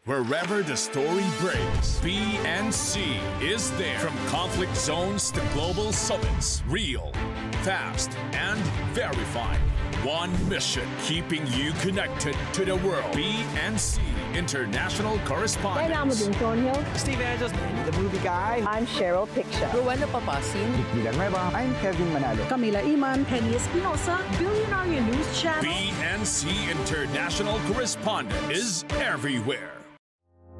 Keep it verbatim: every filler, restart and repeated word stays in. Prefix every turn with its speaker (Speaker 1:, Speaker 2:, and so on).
Speaker 1: Wherever the story breaks, B N C is there. From conflict zones to global summits, real, fast, and verified. One mission, keeping you connected to the world. B N C International
Speaker 2: Kailangan mo
Speaker 1: Correspondence.
Speaker 2: din, Tonyo.
Speaker 3: Steve Angels, the movie guy.
Speaker 2: I'm Cheryl Piccia.
Speaker 4: Rowena Papasin.
Speaker 3: Villanueva. I'm Kevin Manalo.
Speaker 2: Camila Iman. Penny Espinosa. Billionaire News Channel.
Speaker 1: B N C International Correspondent is everywhere.